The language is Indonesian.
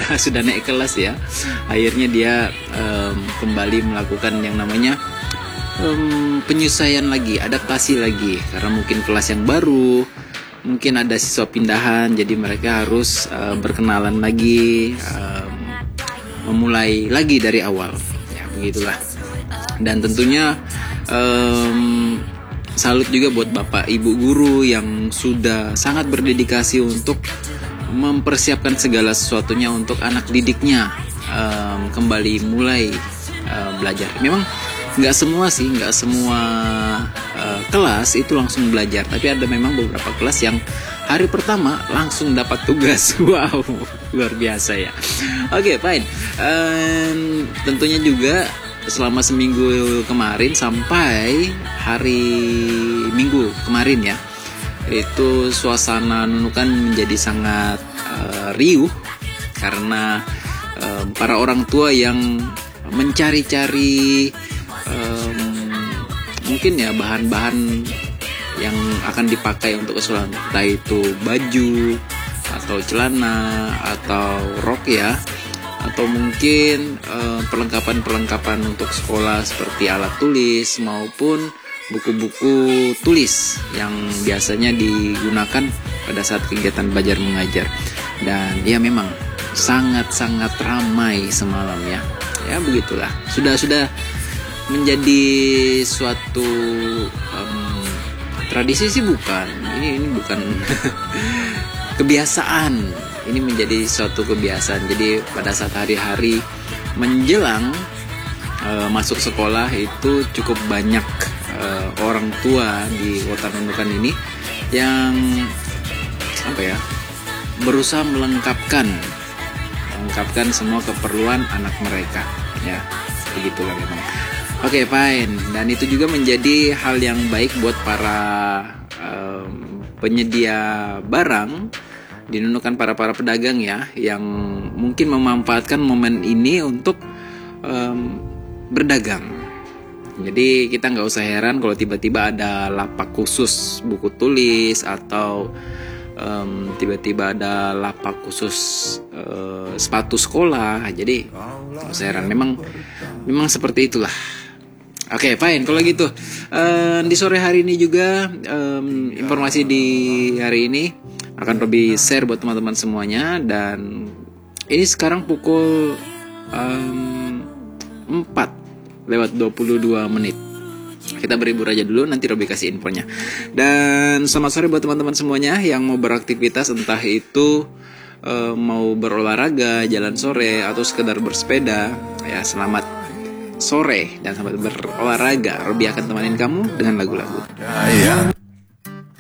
sudah naik kelas ya. Akhirnya dia kembali melakukan yang namanya penyesuaian lagi, adaptasi lagi, karena mungkin kelas yang baru, mungkin ada siswa pindahan, jadi mereka harus berkenalan lagi, memulai lagi dari awal. Ya begitulah. Dan tentunya salut juga buat bapak ibu guru yang sudah sangat berdedikasi untuk mempersiapkan segala sesuatunya untuk anak didiknya kembali mulai belajar. Memang nggak semua kelas itu langsung belajar, tapi ada memang beberapa kelas yang hari pertama langsung dapat tugas. Wow, luar biasa ya. Oke, fine. Tentunya juga selama seminggu kemarin sampai hari Minggu kemarin ya, itu suasana Nunukan menjadi sangat riuh karena para orang tua yang mencari-cari mungkin ya bahan-bahan yang akan dipakai untuk keseluruhan, entah itu baju atau celana atau rok ya, atau mungkin perlengkapan-perlengkapan untuk sekolah seperti alat tulis maupun buku-buku tulis yang biasanya digunakan pada saat kegiatan belajar mengajar. Dan ya memang sangat-sangat ramai semalam ya. Ya begitulah. Sudah menjadi suatu tradisi sih bukan. Ini bukan kebiasaan. Ini menjadi suatu kebiasaan. Jadi pada saat hari-hari menjelang masuk sekolah itu cukup banyak orang tua di Kota Nunukan ini yang berusaha melengkapkan semua keperluan anak mereka ya, begitulah memang. Oke, fine. Dan itu juga menjadi hal yang baik buat para penyedia barang di Nunukan, para pedagang ya, yang mungkin memanfaatkan momen ini untuk berdagang. Jadi kita nggak usah heran kalau tiba-tiba ada lapak khusus buku tulis atau tiba-tiba ada lapak khusus sepatu sekolah. Jadi nggak usah heran, memang seperti itulah. Oke, fine. Kalau gitu di sore hari ini juga informasi di hari ini akan Robi share buat teman-teman semuanya. Dan ini sekarang pukul 4:22. Kita berhibur aja dulu, nanti Robi kasih infonya. Dan selamat sore buat teman-teman semuanya yang mau beraktivitas, entah itu mau berolahraga, jalan sore, atau sekedar bersepeda. Ya, selamat sore dan selamat berolahraga. Robi akan temanin kamu dengan lagu-lagu.